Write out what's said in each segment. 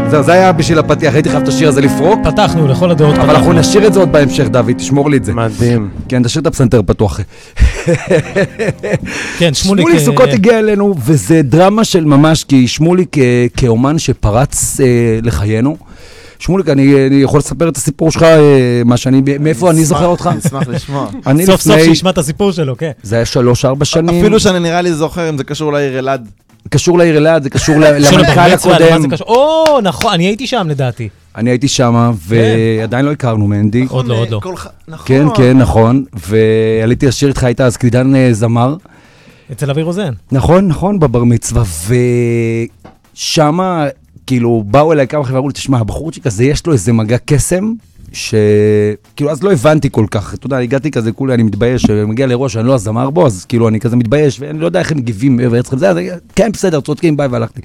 זהו, זה היה בשביל הפתיח, הייתי חייב את השיר הזה לפרוק. פתחנו לכל הדעות. אבל אנחנו נשאיר את זה עוד בהמשך, דוד, תשמור לי את זה. מדהים. כן, תשאיר את הפסנתר פתוח. כן, שמוליק סוכות הגיע אלינו, וזה דרמה של ממש, כי שמוליק כאומן שפרץ לחיינו. שמוליק, אני יכול לספר את הסיפור שלך, מאיפה אני זוכר אותך? אני אשמח לשמוע. סוף סוף שישמע את הסיפור שלו, כן. זה היה 3-4 שנים. אפילו שאני נראה לי זוכר אם זה קשור לעיר אלעד. קשור לעיר אלעד, זה קשור למנכ"ל הקודם. נכון, אני הייתי שם לדעתי. אני הייתי שם, ועדיין לא הכרנו מנדי. עוד לא. כן, כן, נכון. ועליתי לשיר איתך, היית אז קלידן זמר. אצל אבי רוזן. נכון, בבר מצווה. ושמה, כאילו, באו אליי כמה חבר'ה, אמרו לי, תשמע, הבחורצ'יק הזה, יש לו איזה מגע קסם, שכאילו, אז לא הבנתי כל כך. אתה יודע, הגעתי כזה, כולי, אני מתבייש, מגיע לראש, אני לא הזמר בו, אז כאילו, אני כזה מתבייש, ואני לא יודע איך הם מגיבים, כן, בסדר, צודקים, ביי, והלכתי.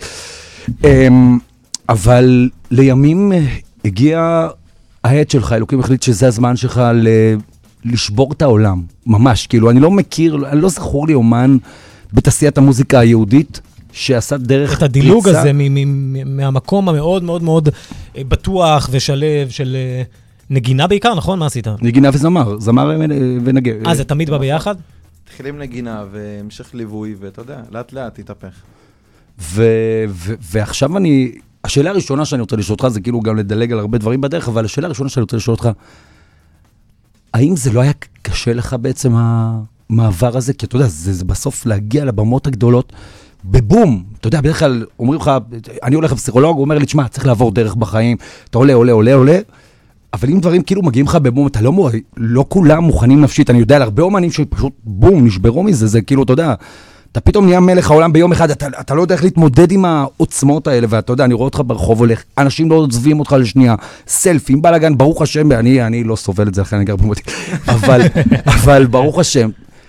אבל לימים הגיע העת שלך, אלוקים החליט שזה הזמן שלך לשבור את העולם, ממש, כאילו, אני לא מכיר, אני לא זכור לי אומן בתעשיית המוזיקה היהודית, שעשה דרך... את הדילוג הזה מהמקום המאוד מאוד מאוד בטוח ושלב של נגינה בעיקר, נכון? מה עשית? נגינה וזמר, זמר ונגן. זה תמיד בא ביחד? התחילים נגינה והמשך ליווי, ואתה יודע, לאט לאט תתהפך. ועכשיו השאלה הראשונה שאני רוצה לשאול אותך, זה כאילו גם לדלג על הרבה דברים בדרך, אבל השאלה הראשונה שאני רוצה לשאול אותך, האם זה לא היה קשה לך בעצם המעבר הזה? כי אתה יודע, זה בסוף להגיע לבמות הגדולות, בבום, אתה יודע, בדרך כלל אומרים לך, אני הולך לפסיכולוג, הוא אומר לי, תשמע, צריך לעבור דרך בחיים, אתה עולה, אבל אם דברים כאילו מגיעים לך בבום, אתה לא כולם מוכנים נפשית, אני יודע על הרבה אומנים שפשוט בום, נשברו מזה, זה כאילו, אתה יודע, אתה פתאום נהיה מלך העולם ביום אחד, אתה לא יודע איך להתמודד עם העוצמות האלה, ואתה יודע, אני רואה אותך ברחוב הולך, אנשים לא עוזבים אותך לשנייה, סלפים, בלגן, ברוך השם, אני לא סובל את זה, לכן אני גר במותי, אבל ברוך השם,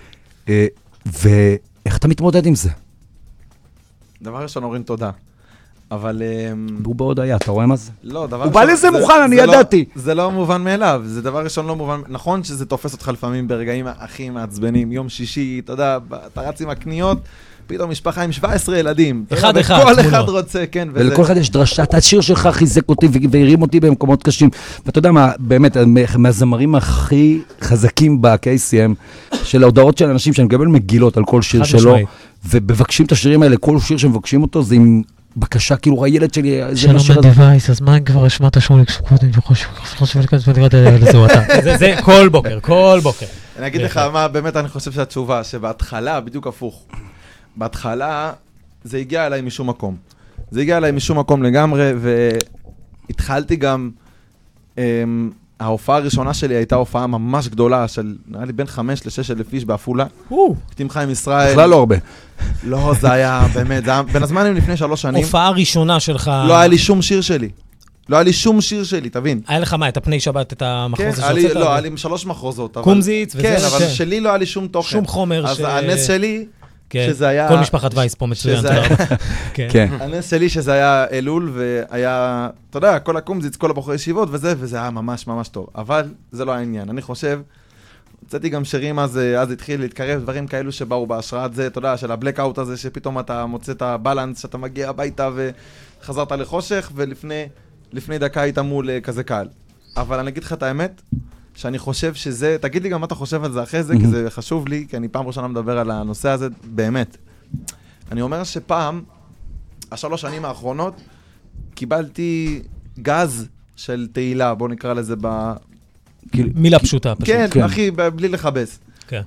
ואיך אתה מתמודד עם זה? דבר ראשון, אומרים תודה. אבל... הוא בעוד היה, אתה רואה מה זה? לא, דבר ראשון... הוא בא לזה מוכן, אני ידעתי. זה לא מובן מאליו, זה דבר ראשון לא מובן... נכון שזה תופס אותך לפעמים ברגעים הכי מעצבנים, יום שישי, אתה יודע, אתה רץ עם הקניות, פתאום משפחה עם 17 ילדים. אחד, כל אחד רוצה, כן. ולכל אחד יש דרשת, השיר שלך חיזק אותי והרים אותי במקומות קשים. ואתה יודע מה, באמת, מהזמרים הכי חזקים ב-KCM, של ההודעות של אנשים שאני מקבל מגילות על כל שיר שלו, ובבקשים את השירים האלה, כל שיר שמבקשים אותו, זה עם בקשה, כאילו, הילד שלי... שלום בדיווייס, אז מה כבר השמעת שמוליק סוכות, אני חושב לזהו אתה. זה כל בוקר. אני אגיד לך מה, באמת אני חושב שהתשובה, שבהתחלה, בדיוק הפוך, בהתחלה זה הגיע אליי משום מקום. זה הגיע אליי משום מקום לגמרי, והתחלתי גם, ההופעה הראשונה שלי הייתה הופעה ממש גדולה, של נראה לי בין 5,000 ל-6,000 איש באפולה. הייתי עם חיים ישראל. בכלל לא הרבה. לא, זה היה באמת, זה היה בין הזמנים לפני 3 שנים. הופעה ראשונה שלך... לא היה לי שום שיר שלי. תבין. היה לך מה, את הפני שבת, את המחרוז שהוצאת? לא, היה לי 3 מחרוזות. קומזיץ וזה? כן, אבל שלי לא היה לי שום תוכן. שום חומר אז הנס שלי... שזה היה... כל משפחת וייס פה מצוין. כן. הנס שלי שזה היה אלול, והיה, אתה יודע, כל הקומזיץ, כל הבחורי ישיבות וזה היה ממש ממש טוב. אבל זה לא העניין. אני חושב, הוצאתי גם שירים אז התחיל להתקרב דברים כאלו שבאו בהשראת זה, אתה יודע, של הבלקאוט הזה, שפתאום אתה מוצא את הבלנס, שאתה מגיע הביתה וחזרת לחושך, ולפני דקה היית מול כזה קהל. אבל אני אגיד לך את האמת, שאני חושב שזה, תגיד לי גם מה אתה חושב על זה אחרי זה, כי זה חשוב לי, כי אני פעם ראשונה מדבר על הנושא הזה, באמת. אני אומר שפעם, 3 שנים האחרונות, קיבלתי גז של תהילה, בוא נקרא לזה מילה פשוטה פשוט. כן, אחי, בלי לחבס. כן.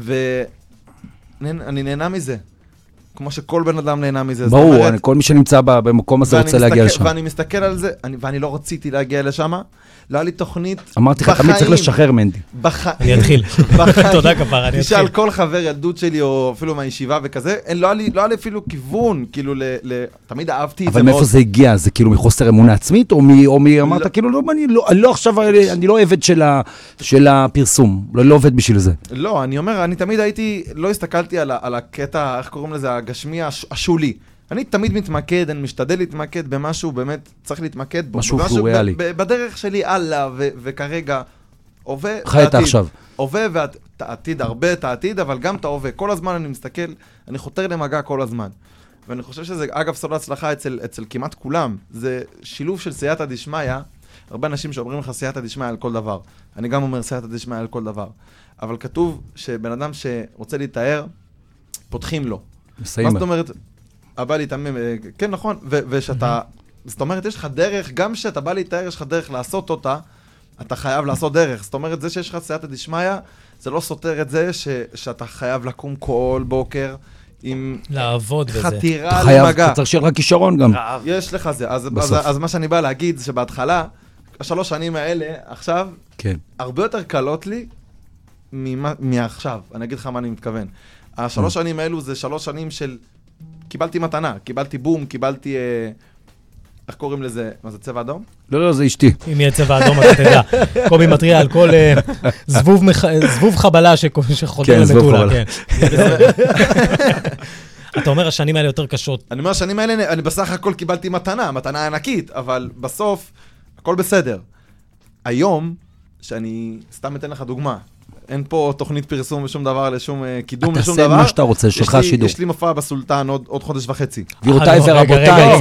ואני נהנה מזה. כמו שכל בן אדם נהנה מזה. ברור, כל מי שנמצא במקום הזה רוצה להגיע לשם. ואני מסתכל על זה, ואני לא רציתי להגיע לשם, לא היה לי תוכנית בחיים. אמרתי לך, תמיד צריך לשחרר מנדי. אני אתחיל. תודה כפרה, אני אתחיל. תשאל כל חבר ילדות שלי, או אפילו מהישיבה וכזה, לא היה לי אפילו כיוון, כאילו, תמיד אהבתי את זה מאוד. אבל מאיפה זה הגיע? זה כאילו מחוסר אמונה עצמית, או מי אמרת, כאילו, לא עכשיו, אני לא עובד של הפרסום, לא עובד בשביל זה. לא, אני אומר, אני תמיד לא הסתכלתי על הקטע, איך קוראים לזה, הגשמי השולי. אני תמיד מתמקד, אני משתדל להתמקד במשהו, באמת צריך להתמקד בו. משהו ריאלי. בדרך שלי הלאה, וכרגע, הווה ועתיד, הרבה את העתיד, אבל גם את ההווה. כל הזמן אני מסתכל, אני חותר למגע כל הזמן. ואני חושב שזה, אגב, סוד ההצלחה אצל כמעט כולם, זה שילוב של סייעתא דשמיא, הרבה אנשים שאומרים לך סייעתא דשמיא על כל דבר. אני גם אומר סייעתא דשמיא על כל דבר. אבל כתוב שבן אדם שרוצה להתאר, פותחים לו. מסיים. מה זאת אומרת? הבא להתאמם, כן, נכון, ושאתה, זאת אומרת, יש לך דרך, גם כשאתה בא להתאר, יש לך דרך לעשות אותה, אתה חייב לעשות דרך. זאת אומרת, זה שיש לך סייעתא דשמיא, זה לא סותר את זה שאתה חייב לקום כל בוקר עם לעבוד בזה. חתירה אתה למגע. צריך שיהיה לך כישרון גם. יש לך זה. אז מה שאני בא להגיד, שבהתחלה, 3 שנים האלה, עכשיו, כן. הרבה יותר קלות לי מעכשיו. אני אגיד לך מה אני מתכוון. 3 שנים האלו זה 3 שנים של... קיבלתי מתנה, קיבלתי בום, קיבלתי... איך קוראים לזה? מה זה, צבע אדום? לא, זה אשתי. אם יהיה צבע אדום, אתה תדע. קובי מתריע על כל זבוב חבלה שחודר למטולה. כן. אתה אומר, השנים האלה יותר קשות. אני אומר, השנים האלה, אני בסך הכל קיבלתי מתנה ענקית, אבל בסוף, הכל בסדר. היום, שאני סתם אתן לך דוגמה, אין פה תוכנית פרסום ושום דבר, לשום קידום, לשום דבר. אתה עושה מה שאתה רוצה, שלך שידור. יש לי מופע בסולטן עוד חודש וחצי. גבירותיי ורבותיי,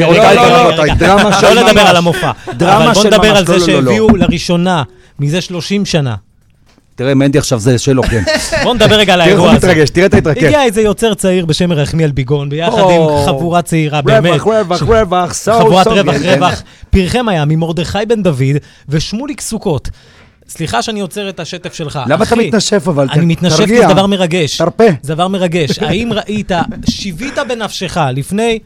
דרמה של ממש. לא לדבר על המופע. דרמה אבל בוא של נדבר ממש, על זה לא, לא, לא. שהביאו לראשונה, מזה 30 שנה. תראה, מנדי עכשיו זה שלו, כן. בוא נדבר רגע על האירוע הזה. תראה את ההתרכז. הגיע איזה יוצר צעיר בשם רחמיאל ביגון, ביחד עם חבורה צעירה, באמת. רווח, חבורת רווח. פרחם היה ממרדכי בן דוד ושמוליק סוכות. סליחה שאני יוצר את השטף שלך. למה אתה מתנשף אבל? אני מתנשף כי זה דבר מרגש. תרפה. זה דבר מרגש. האם ראית, שיווית בנפשך לפני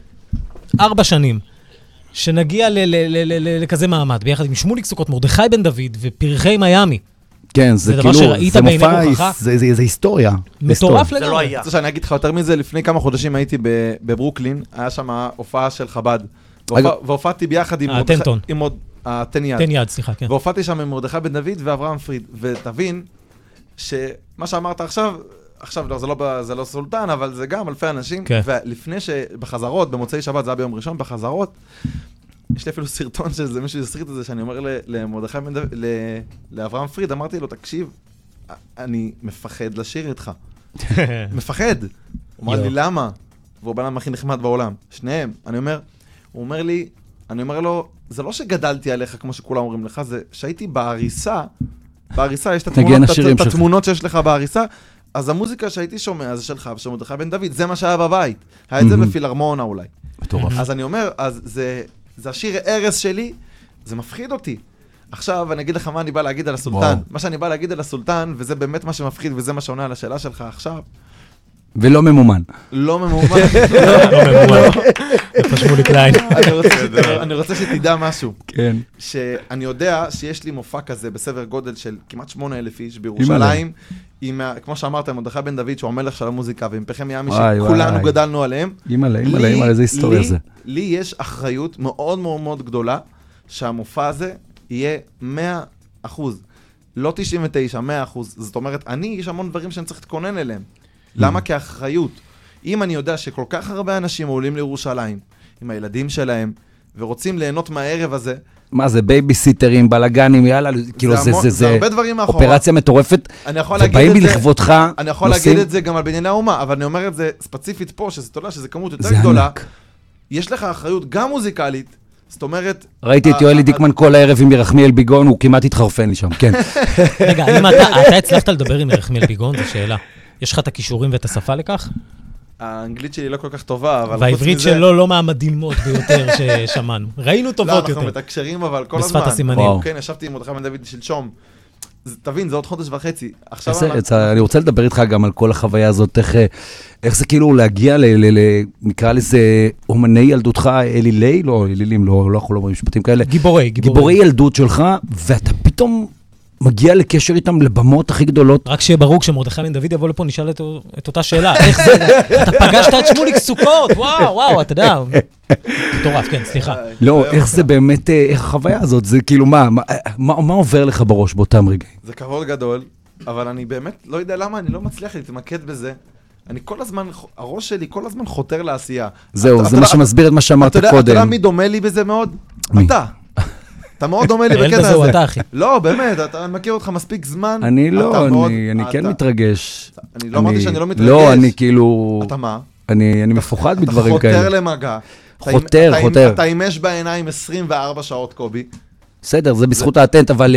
4 שנים, שנגיע לכזה מעמד, ביחד עם שמוליק סוכות, מרדכי בן דוד ופרחי מיאמי. כן, זה דבר כאילו, שראית זה בעיני מופע, רוחך? זה היסטוריה. מטורף זה לא לגמרי. היה. רוצה שאני אגיד לך יותר מזה, לפני כמה חודשים הייתי בברוקלין, היה שם הופעה של חב"ד. והופעתי ביחד עם... הטנטון. תן יד. תן יד, סליחה, כן. והופעתי שם עם מרדכי בן דוד ואברהם פריד. ותבין שמה שאמרת עכשיו זה לא סולטן, אבל זה גם אלפי אנשים. כן. ולפני שבחזרות, במוצאי שבת, זה היה ביום ראשון, בחזרות, יש לי אפילו סרטון של זה, מישהו יסריט את זה, שאני אומר למרדכי בן דוד, לאברהם פריד, אמרתי לו, תקשיב, אני מפחד לשיר איתך. מפחד. הוא אמר לי, למה? והוא בן אדם הכי נחמד בעולם. שניהם. הוא אומר לי, אני אומר לו, זה לא שגדלתי עליך כמו שכולם אומרים לך, זה שהייתי בעריסה יש את התמונות שיש לך בעריסה, אז המוזיקה שהייתי שומע זה שלך ושל מרדכי בן דוד, זה מה שהיה בבית. היה את זה בפילהרמוניה אולי. מטורף. אז אני אומר, אז זה השיר ארס שלי, זה מפחיד אותי. עכשיו אני אגיד לך מה אני בא להגיד על הסולטן. מה שאני בא להגיד על הסולטן, וזה באמת מה שמפחיד, וזה מה שעונה על השאלה שלך עכשיו. ולא ממומן. לא ממומן. לא ממומן. פשמו לי קליין. אני רוצה שתדע משהו. כן. שאני יודע שיש לי מופע כזה בסבר גודל של כמעט 8,000 איש בירושלים, כמו שאמרת, מרדכי בן דוד, שהוא המלך של המוזיקה, ועם פרחי מיאמי שכולנו גדלנו עליהם. אימא'לה, איזה היסטוריה זה. לי יש אחריות מאוד מאוד מאוד גדולה, שהמופע הזה יהיה 100%. לא 99, 100%. זאת אומרת, יש המון דברים שאני צריך להתכונן אליהם. למה? כאחריות. אם אני יודע שכל כך הרבה אנשים עולים לירושלים, עם הילדים שלהם, ורוצים ליהנות מהערב הזה... מה זה, בייביסיטרים, בלגנים, יאללה, כאילו זה הרבה דברים מאחורה. אופרציה מטורפת, ובאים בי לכבודך. אני יכול להגיד את זה גם על בנייני האומה, אבל אני אומר את זה ספציפית פה, שזה כמות יותר גדולה. יש לך אחריות גם מוזיקלית, זאת אומרת... ראיתי את יואלי דיקמן כל הערב עם רחמיאל ביגון, הוא כמעט התחרפן לי שם, כן. רגע, אם אתה הצלחת לדבר עם רחמיאל ביגון, זו שאלה. יש לך את הכישורים ואת השפה לכך? האנגלית שלי לא כל כך טובה, אבל... והעברית שלו לא מהמדהימות ביותר ששמענו. ראינו טובות יותר. לא, אנחנו מתקשרים, אבל כל הזמן. בשפת הסימנים. כן, ישבתי עם מרדכי בן דוד שלשום. תבין, זה עוד חודש וחצי. אני רוצה לדבר איתך גם על כל החוויה הזאת, איך זה כאילו להגיע נקרא לזה אומני ילדותך, אלילי, לא, אלילים, לא יכול לומר משפטים כאלה. גיבורי ילדות שלך, ואתה פתאום מגיע לקשר איתם לבמות הכי גדולות. רק שיהיה ברור, כשמרדכי בן דוד יבוא לפה, נשאל את אותה שאלה. איך זה? אתה פגשת את שמוליק סוכות, וואו, אתה יודע. מטורף, כן, סליחה. לא, איך זה באמת, איך החוויה הזאת, זה כאילו מה עובר לך בראש באותם רגעים? זה כבוד גדול, אבל אני באמת לא יודע למה, אני לא מצליח להתמקד בזה. אני כל הזמן, הראש שלי כל הזמן חותר לעשייה. זהו, זה מה שמסביר את מה שאמרת קודם. אתה יודע מי דומה לי בזה מאוד? אתה מאוד דומה לי בקטע הזה. אתה אחי. לא, באמת, אני מכיר אותך מספיק זמן. אני לא, אני כן מתרגש. אני לא אמרתי שאני לא מתרגש. לא, אני כאילו... אתה מה? אני מפוחד מדברים כאלה. חותר למגע. חותר. אתה אימש בעיניים 24 שעות, קובי. בסדר, זה בזכות האטנט, אבל...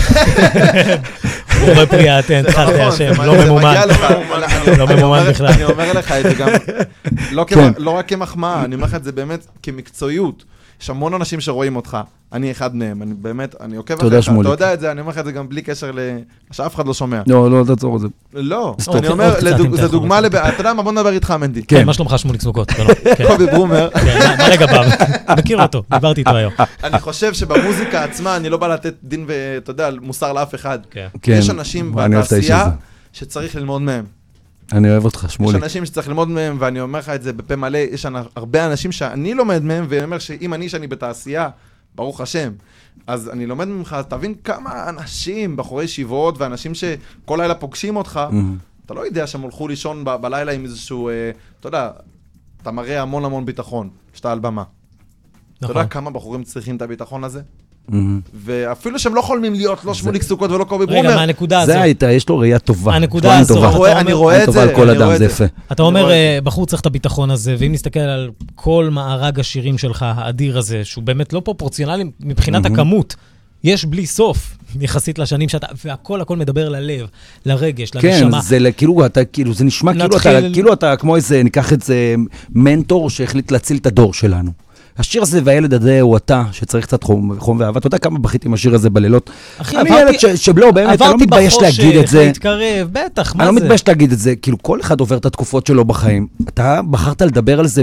הוא רואה פרי האטנט, חד להשם, לא ממומן. לא ממומן בכלל. אני אומר לך את זה גם, לא רק כמחמאה, אני אומר לך את זה באמת כמקצועיות. יש המון אנשים שרואים אותך, אני אחד מהם, אני באמת, אני עוקב אחריך, אתה יודע את זה, אני אומר לך את זה גם בלי קשר שאף אחד לא שומע. לא, תעצור את זה. לא, אני אומר, זה דוגמה אתה יודע מה, בוא נדבר איתך, מנדי. כן, מה שלומך שמוליק סמוקות? קובי ברומר. מה רגע בא? מכיר אותו, דיברתי איתו היום. אני חושב שבמוזיקה עצמה, אני לא בא לתת דין ואתה יודע, מוסר לאף אחד. יש אנשים בתעשייה שצריך ללמוד מהם. אני אוהב אותך, שמוליק. יש אנשים שצריך ללמוד מהם, ואני אומר לך את זה בפה מלא, יש הרבה אנשים שאני לומד מהם, ואני אומר שאם שאני בתעשייה, ברוך השם, אז אני לומד ממך, תבין כמה אנשים, בחורי ישיבות, ואנשים שכל לילה פוגשים אותך, אתה לא יודע שהם הולכו לישון בלילה עם איזשהו, אתה יודע, אתה מראה המון המון ביטחון, שאתה על במה. אתה יודע כמה בחורים צריכים את הביטחון הזה? ואפילו שהם לא חולמים להיות לא שמוליק סוכות ולא קובי ברומר. רגע, מהנקודה הזו. זה הייתה, יש לו ראייה טובה. הנקודה הזו. אני רואה את זה. על כל אדם, זה יפה. אתה אומר, בחור צריך את הביטחון הזה, ואם נסתכל על כל מארג השירים שלך, האדיר הזה, שהוא באמת לא פרופורציונלי מבחינת הכמות, יש בלי סוף, יחסית לשנים שאתה, והכל מדבר ללב, לרגש, לנשמה. כן, זה כאילו, זה נשמע כאילו אתה כמו איזה, ניקח את זה, מנטור שהחליט להציל את הדור שלנו. השיר הזה והילד הזה הוא אתה, שצריך קצת חום ואהבה. אתה יודע כמה בכיתי עם השיר הזה בלילות? אחי, אני ילד שבלו, באמת, אני לא מתבייש להגיד את זה. עברתי בחושך, להתקרב, בטח, מה זה? אני לא מתבייש להגיד את זה. כאילו, כל אחד עובר את התקופות שלו בחיים. אתה בחרת לדבר על זה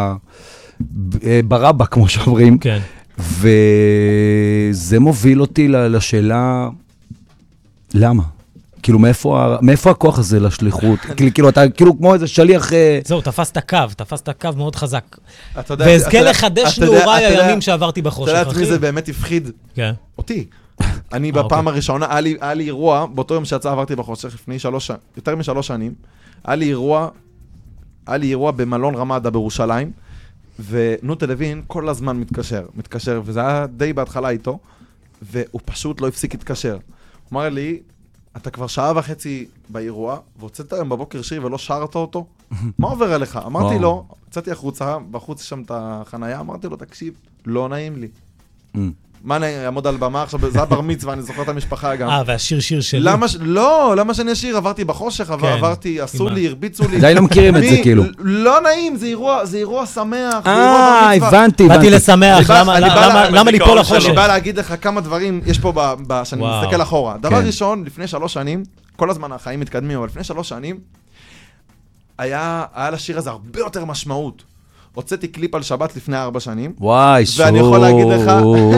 ברבא, כמו שאומרים. כן. וזה מוביל אותי לשאלה, למה? כאילו, מאיפה הכוח הזה לשליחות? כאילו, אתה כאילו כמו איזה שליח... זהו, תפסת קו מאוד חזק. והזכה לחדש נעוריי הימים שעברתי בחושך, אחי. אתה יודע, מי זה באמת הפחיד? כן. אותי. אני בפעם הראשונה, היה לי אירוע, באותו יום שיצא עברתי בחושך, לפני יותר מ3 שנים, היה לי אירוע במלון רמדה בירושלים, ונוטה לוין כל הזמן מתקשר, וזה היה די בהתחלה איתו, והוא פשוט לא הפסיק להתקשר. הוא אמר לי, אתה כבר 1.5 שעה באירוע, והוצאת היום בבוקר שיר ולא שרת אותו? מה עובר עליך? אמרתי לו, יצאתי החוצה, בחוץ יש שם את החנייה, אמרתי לו, תקשיב, לא נעים לי. מה אני אעמוד על במה עכשיו, זה הבר מצווה, אני זוכר את המשפחה גם. והשיר שלי. לא, למה שאני אשיר? עברתי בחושך, עברתי, עשו לי, הרביצו לי. די לא מכירים את זה כאילו. לא נעים, זה אירוע שמח. הבנתי. באתי לשמח, למה ליפול לחושך? אני בא להגיד לך כמה דברים יש פה, שאני מסתכל אחורה. דבר ראשון, לפני 3 שנים, כל הזמן החיים מתקדמים, אבל לפני 3 שנים, היה לשיר הזה הרבה יותר משמעות. הוצאתי קליפ על שבת לפני 4 שנים. וואי, ואני יכול להגיד לך...